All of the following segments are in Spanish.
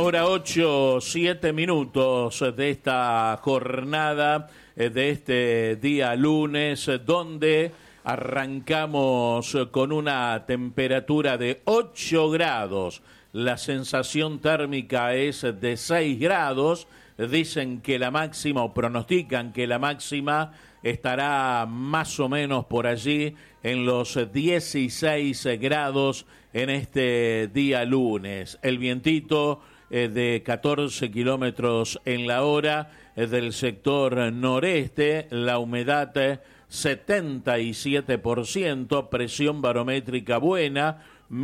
Hora 8, 7 minutos de esta jornada, de este día lunes, donde arrancamos con una temperatura de 8 grados. La sensación térmica es de 6 grados. Dicen que la máxima, o pronostican que la máxima estará más o menos por allí en los 16 grados en este día lunes. El vientito de 14 kilómetros en la hora del sector noreste, la humedad 77%, presión barométrica buena,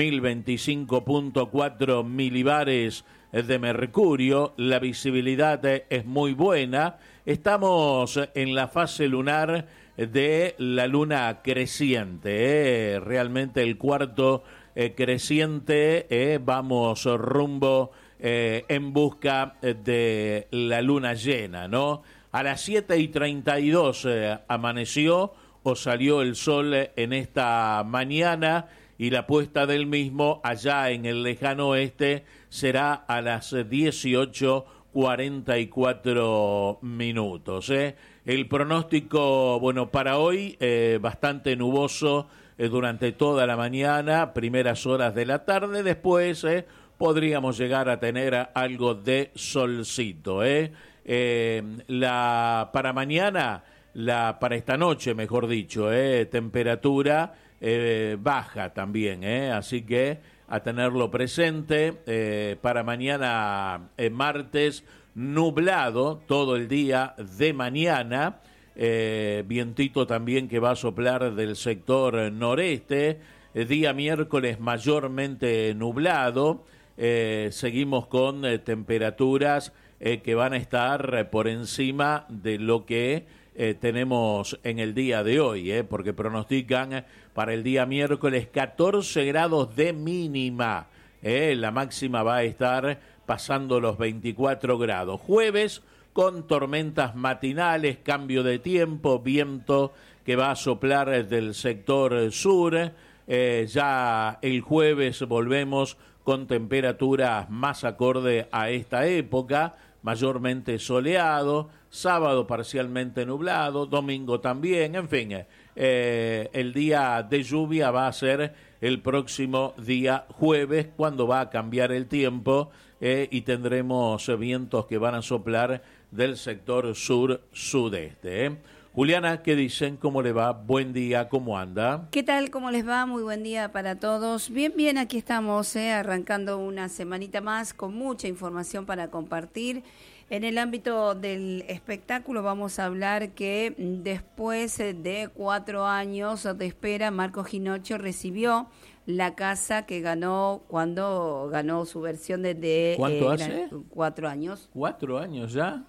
1025.4 milibares de mercurio, la visibilidad es muy buena. Estamos en la fase lunar de la luna creciente, realmente el cuarto creciente, vamos rumbo en busca de la luna llena, ¿no? A las 7:32 amaneció o salió el sol en esta mañana, y la puesta del mismo allá en el lejano oeste será a las 18:44 minutos. El pronóstico, bueno, para hoy bastante nuboso durante toda la mañana, primeras horas de la tarde, después podríamos llegar a tener algo de solcito. Para mañana, para esta noche, mejor dicho, temperatura baja también, así que a tenerlo presente. Para mañana, martes, nublado todo el día de mañana, vientito también que va a soplar del sector noreste. Día miércoles mayormente nublado. Seguimos con temperaturas que van a estar por encima de lo que tenemos en el día de hoy, porque pronostican para el día miércoles 14 grados de mínima. La máxima va a estar pasando los 24 grados. Jueves con tormentas matinales, cambio de tiempo, viento que va a soplar del sector sur. Ya el jueves volvemos con temperaturas más acorde a esta época, mayormente soleado, sábado parcialmente nublado, domingo también, en fin, el día de lluvia va a ser el próximo día jueves, cuando va a cambiar el tiempo y tendremos vientos que van a soplar del sector sur-sudeste. Juliana, ¿qué dicen? ¿Cómo le va? Buen día, ¿cómo anda? ¿Qué tal? ¿Cómo les va? Muy buen día para todos. Bien, bien, aquí estamos, arrancando una semanita más con mucha información para compartir. En el ámbito del espectáculo vamos a hablar que después de 4 años de espera, Marco Ginocchio recibió la casa que ganó cuando ganó su versión de ¿Cuánto hace? 4 años. ¿4 años ya?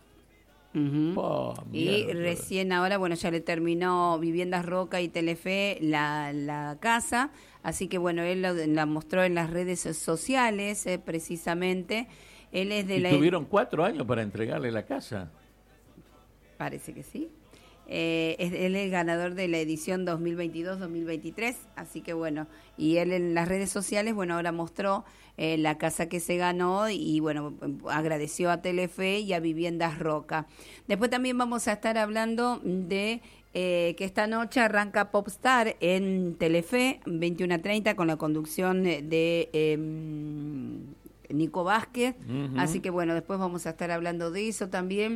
Uh-huh. Y recién ahora, bueno, ya le terminó Viviendas Roca y Telefe la casa, así que bueno, él la mostró en las redes sociales, precisamente. Él es de ¿Y tuvieron 4 años para entregarle la casa? Parece que sí. Él es el ganador de la edición 2022-2023, así que bueno, y él en las redes sociales, bueno, ahora mostró la casa que se ganó y bueno, agradeció a Telefe y a Viviendas Roca. Después también vamos a estar hablando de que esta noche arranca Popstar en Telefe, 21:30, con la conducción de Nico Vázquez, así que bueno, después vamos a estar hablando de eso también.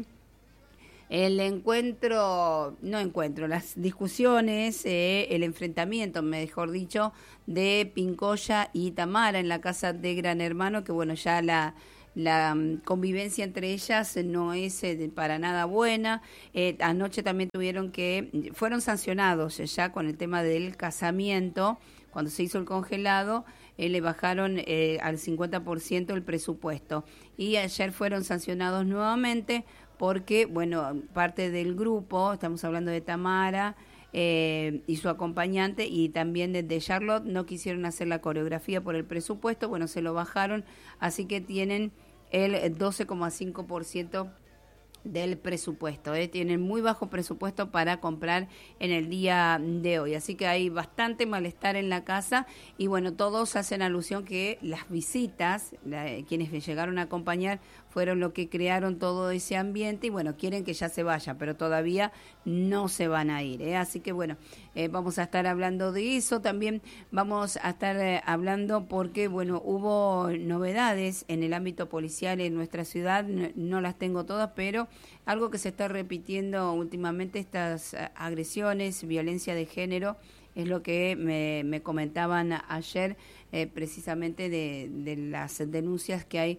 Las discusiones, el enfrentamiento, mejor dicho, de Pincoya y Tamara en la casa de Gran Hermano, que bueno, ya la convivencia entre ellas no es para nada buena. Anoche también fueron sancionados ya con el tema del casamiento, cuando se hizo el congelado, le bajaron al 50% el presupuesto. Y ayer fueron sancionados nuevamente porque, bueno, parte del grupo, estamos hablando de Tamara y su acompañante, y también de Charlotte, no quisieron hacer la coreografía por el presupuesto, bueno, se lo bajaron, así que tienen el 12,5% del presupuesto, tienen muy bajo presupuesto para comprar en el día de hoy, así que hay bastante malestar en la casa y bueno, todos hacen alusión que las visitas, quienes llegaron a acompañar fueron lo que crearon todo ese ambiente y bueno, quieren que ya se vaya, pero todavía no se van a ir, así que bueno, vamos a estar hablando de eso, también vamos a estar hablando porque bueno, hubo novedades en el ámbito policial en nuestra ciudad, no las tengo todas, pero algo que se está repitiendo últimamente, estas agresiones, violencia de género, es lo que me comentaban ayer precisamente de las denuncias que hay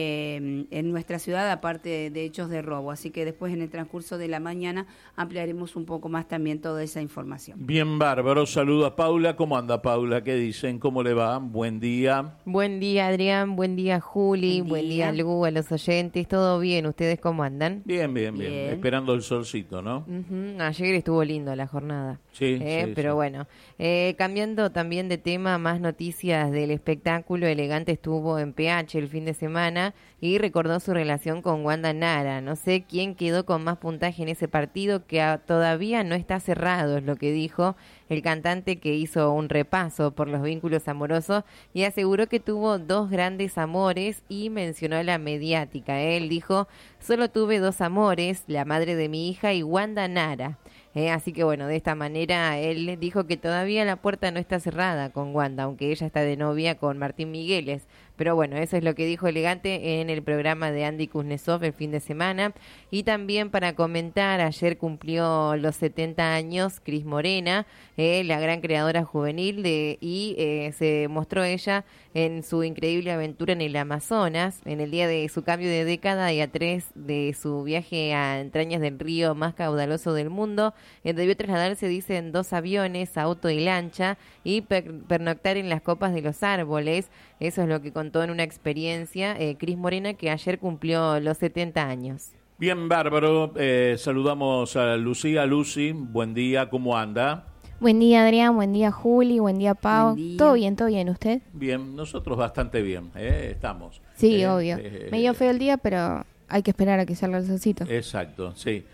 en nuestra ciudad, aparte de hechos de robo. Así que después en el transcurso de la mañana ampliaremos un poco más también toda esa información. Bien, bárbaro. Saludo a Paula. ¿Cómo anda, Paula? ¿Qué dicen? ¿Cómo le va? Buen día. Buen día, Adrián. Buen día, Juli. Buen día, Lu, a los oyentes. ¿Todo bien? ¿Ustedes cómo andan? Bien. Esperando el solcito, ¿no? Ayer estuvo lindo la jornada. Sí, pero sí. Bueno, cambiando también de tema, más noticias del espectáculo. Elegante estuvo en PH el fin de semana y recordó su relación con Wanda Nara. No sé quién quedó con más puntaje en ese partido, que todavía no está cerrado, es lo que dijo el cantante, que hizo un repaso por los vínculos amorosos y aseguró que tuvo 2 grandes amores y mencionó la mediática. Él dijo: solo tuve 2 amores, la madre de mi hija y Wanda Nara. Así que bueno, de esta manera él dijo que todavía la puerta no está cerrada con Wanda, aunque ella está de novia con Martín Migueles. Pero bueno, eso es lo que dijo Elegante en el programa de Andy Kuznetsov el fin de semana. Y también para comentar, ayer cumplió los 70 años Cris Morena, la gran creadora juvenil, y se mostró ella en su increíble aventura en el Amazonas, en el día de su cambio de década y a 3 de su viaje a entrañas del río más caudaloso del mundo. Debió trasladarse, dice, en 2 aviones, auto y lancha, y pernoctar en las copas de los árboles. Eso es lo que contó en una experiencia Cris Morena, que ayer cumplió los 70 años. Bien, bárbaro. Saludamos a Lucía. Lucy, buen día, ¿cómo anda? Buen día, Adrián, buen día, Juli, buen día, Pau. Buen día. ¿Todo bien, usted? Bien, nosotros bastante bien, estamos. Sí, obvio. Medio feo el día, pero hay que esperar a que salga el solcito. Exacto, sí.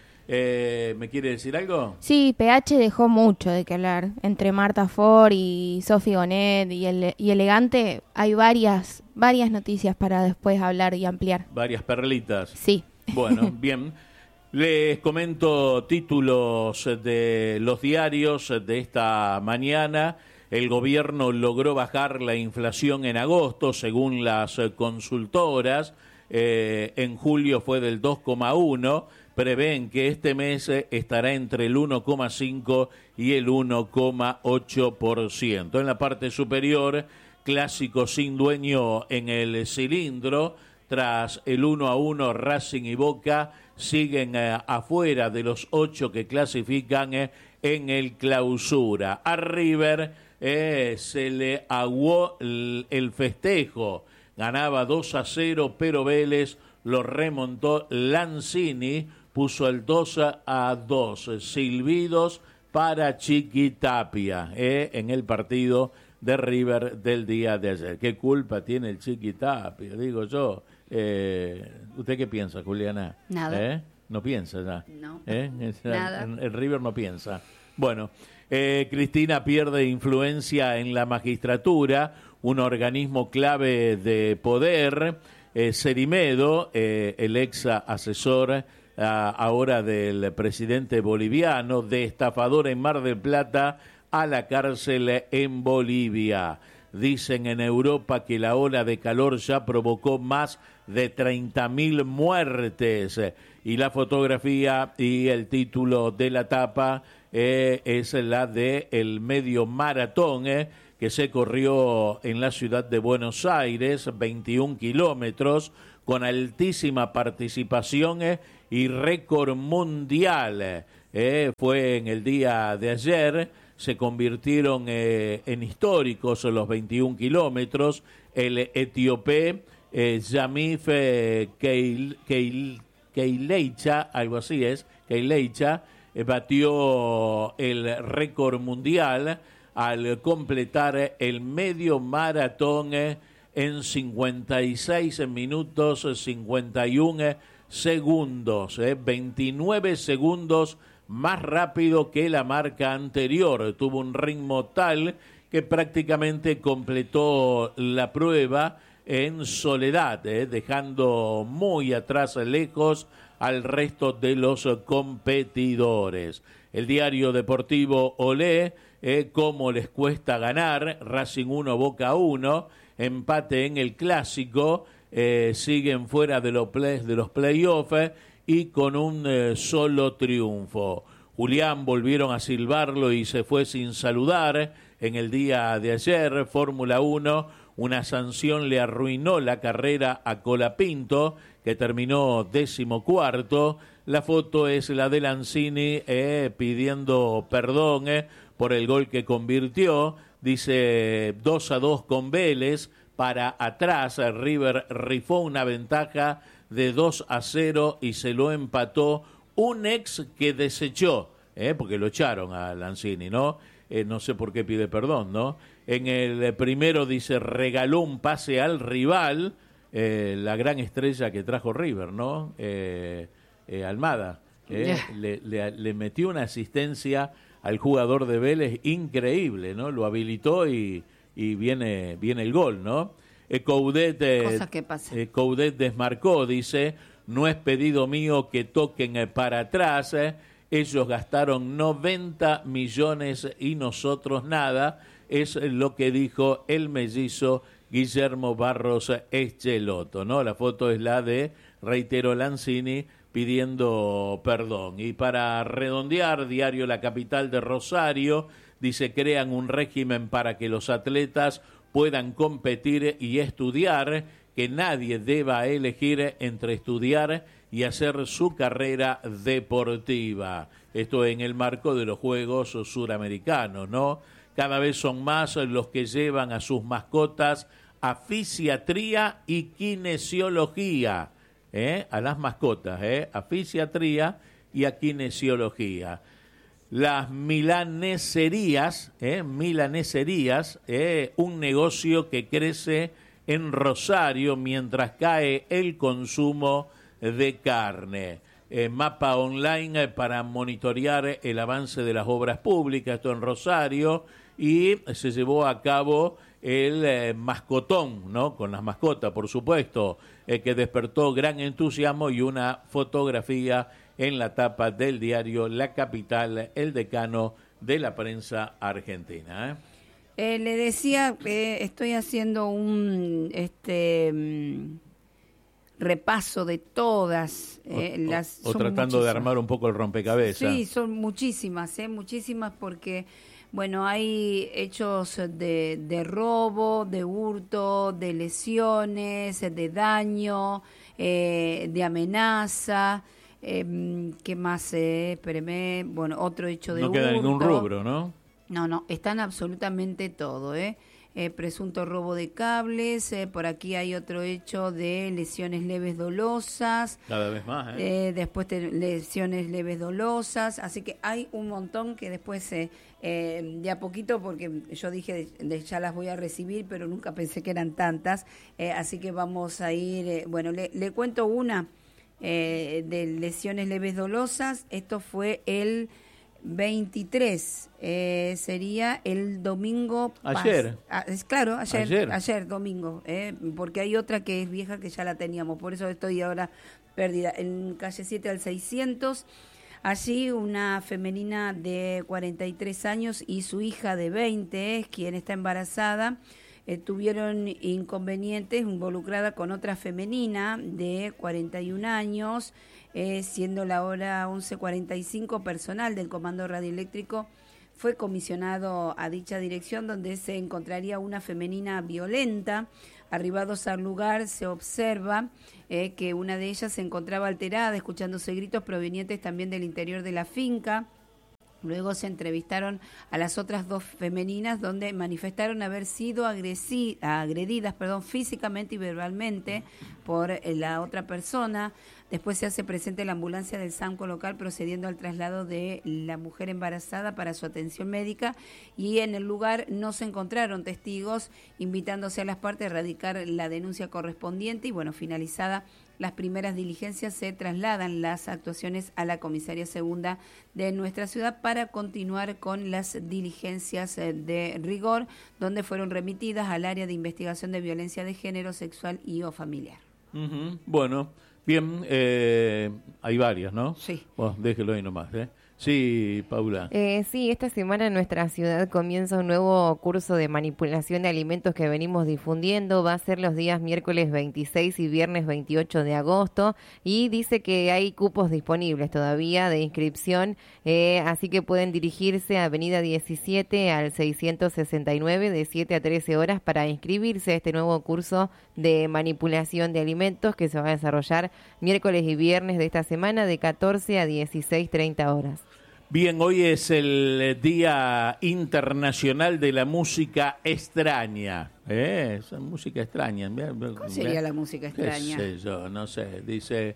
¿Me quiere decir algo? Sí, PH dejó mucho de qué hablar. Entre Marta Ford y Sophie Gonet y Elegante hay varias noticias para después hablar y ampliar. Varias perlitas. Sí. Bueno, bien. Les comento títulos de los diarios de esta mañana. El gobierno logró bajar la inflación en agosto, según las consultoras. En julio fue del 2,1%. Prevén que este mes estará entre el 1,5 y el 1,8%. En la parte superior, Clásico sin dueño en el cilindro. Tras el 1-1, Racing y Boca siguen afuera de los 8 que clasifican en el Clausura. A River se le aguó el festejo. Ganaba 2-0, pero Vélez lo remontó. Lanzini puso el 2-2. Silbidos para Chiquitapia en el partido de River del día de ayer. ¿Qué culpa tiene el Chiquitapia? Digo yo. ¿Usted qué piensa, Juliana? Nada. ¿No piensa ya? No. Nada. El River no piensa. Bueno, Cristina pierde influencia en la magistratura, un organismo clave de poder. Cerimedo, el ex asesor ahora del presidente boliviano, de estafador en Mar del Plata a la cárcel en Bolivia. Dicen en Europa que la ola de calor ya provocó más de 30.000 muertes. Y la fotografía y el título de la tapa es la de el medio maratón que se corrió en la ciudad de Buenos Aires, 21 kilómetros, con altísima participación y récord mundial. Fue en el día de ayer. Se convirtieron en históricos los 21 kilómetros. El etíope Yamif Keileicha, algo así es, Keileicha, batió el récord mundial al completar el medio maratón en 56 minutos 51 segundos, 29 segundos más rápido que la marca anterior. Tuvo un ritmo tal que prácticamente completó la prueba en soledad, dejando muy atrás, lejos, al resto de los competidores. El diario deportivo Olé, cómo les cuesta ganar, Racing 1, Boca 1, empate en el Clásico, siguen fuera de los playoffs y con un solo triunfo. Julián volvieron a silbarlo y se fue sin saludar en el día de ayer. Fórmula 1, una sanción le arruinó la carrera a Colapinto, que terminó 14º. La foto es la de Lanzini pidiendo perdón por el gol que convirtió. Dice 2-2 con Vélez. Para atrás, River rifó una ventaja de 2-0 y se lo empató un ex que desechó, porque lo echaron a Lanzini, ¿no? No sé por qué pide perdón, ¿no? En el primero dice, regaló un pase al rival, la gran estrella que trajo River, ¿no? Almada, le metió una asistencia al jugador de Vélez increíble, ¿no? Lo habilitó y viene el gol, ¿no? Cosas que pasan. Coudet desmarcó, dice, no es pedido mío que toquen para atrás, ellos gastaron 90 millones y nosotros nada, es lo que dijo el mellizo Guillermo Barros Eschelotto, ¿no? La foto es la de, reitero, Lanzini pidiendo perdón. Y para redondear, diario La Capital de Rosario, dice, crean un régimen para que los atletas puedan competir y estudiar, que nadie deba elegir entre estudiar y hacer su carrera deportiva. Esto en el marco de los Juegos Suramericanos, ¿no? Cada vez son más los que llevan a sus mascotas a fisiatría y kinesiología, a las mascotas, a fisiatría y a kinesiología. Las milaneserías, un negocio que crece en Rosario mientras cae el consumo de carne. Mapa online para monitorear el avance de las obras públicas, esto en Rosario, y se llevó a cabo el mascotón, ¿no? Con las mascotas, por supuesto, que despertó gran entusiasmo y una fotografía en la tapa del diario La Capital, el decano de la prensa argentina. Le decía, estoy haciendo un repaso de todas las... O tratando de armar un poco el rompecabezas. Sí, son muchísimas, muchísimas porque, bueno, hay hechos de robo, de hurto, de lesiones, de daño, de amenaza... ¿qué más? Espéreme. Bueno, otro hecho de hurto. No queda ningún rubro, ¿no? No, están absolutamente todo, presunto robo de cables, por aquí hay otro hecho de lesiones leves dolosas. Cada vez más, después lesiones leves dolosas, así que hay un montón que después, de a poquito, porque yo dije, ya las voy a recibir, pero nunca pensé que eran tantas, así que vamos a ir, bueno, le cuento una. De lesiones leves dolosas, esto fue el 23, sería el domingo. Ayer. Claro, ayer domingo, porque hay otra que es vieja que ya la teníamos, por eso estoy ahora perdida. En calle 7 al 600, allí una femenina de 43 años y su hija de 20, quien está embarazada, tuvieron inconvenientes involucrada con otra femenina de 41 años, siendo la hora 11:45, personal del Comando Radioeléctrico fue comisionado a dicha dirección donde se encontraría una femenina violenta. Arribados al lugar se observa que una de ellas se encontraba alterada, escuchándose gritos provenientes también del interior de la finca. Luego se entrevistaron a las otras dos femeninas donde manifestaron haber sido agredidas físicamente y verbalmente por la otra persona. Después se hace presente la ambulancia del SAMCO local procediendo al traslado de la mujer embarazada para su atención médica y en el lugar no se encontraron testigos, invitándose a las partes a radicar la denuncia correspondiente y bueno, finalizada las primeras diligencias, se trasladan las actuaciones a la comisaría segunda de nuestra ciudad para continuar con las diligencias de rigor, donde fueron remitidas al área de investigación de violencia de género, sexual y o familiar. Uh-huh. Bueno, bien, hay varias, ¿no? Sí. Bueno, déjelo ahí nomás, ¿eh? Sí, Paula. Sí, esta semana en nuestra ciudad comienza un nuevo curso de manipulación de alimentos que venimos difundiendo. Va a ser los días miércoles 26 y viernes 28 de agosto. Y dice que hay cupos disponibles todavía de inscripción. Así que pueden dirigirse a Avenida 17 al 669 de 7 a 13 horas para inscribirse a este nuevo curso de manipulación de alimentos que se va a desarrollar miércoles y viernes de esta semana de 14 a 16:30 horas. Bien, hoy es el Día Internacional de la Música Extraña. Esa música extraña. ¿Cómo sería la música extraña? ¿Qué sé yo? No sé. Dice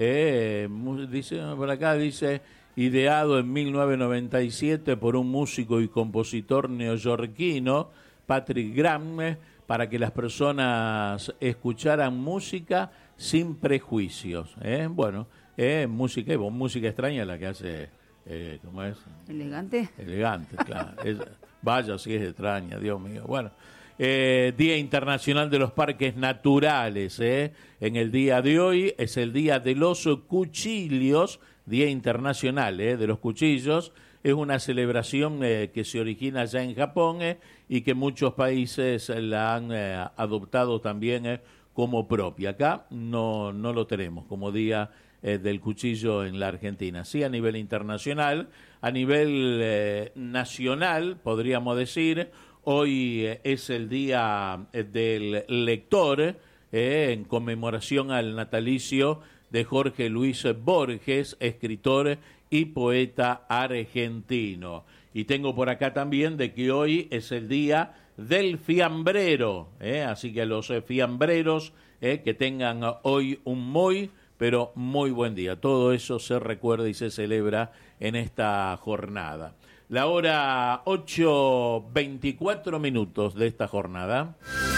por acá, dice, ideado en 1997 por un músico y compositor neoyorquino, Patrick Graham, para que las personas escucharan música sin prejuicios. Bueno, música extraña la que hace... ¿cómo es? ¿Elegante? Elegante, claro. Vaya, si es extraña, Dios mío. Bueno, Día Internacional de los Parques Naturales. En el día de hoy es el Día de los Cuchillos, Día Internacional de los Cuchillos. Es una celebración que se origina ya en Japón y que muchos países la han adoptado también como propia. Acá no lo tenemos como Día del Cuchillo en la Argentina. Sí, a nivel internacional, a nivel nacional, podríamos decir, hoy es el Día del Lector, en conmemoración al natalicio de Jorge Luis Borges, escritor y poeta argentino. Y tengo por acá también de que hoy es el Día del Fiambrero, así que los fiambreros que tengan hoy un pero muy buen día. Todo eso se recuerda y se celebra en esta jornada. La hora 8:24 de esta jornada.